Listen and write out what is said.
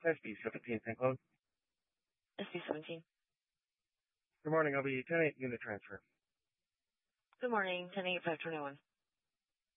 SB17 10 close. SB17. Good morning. I'll be 10-8 unit transfer. Good morning, 10-8-521.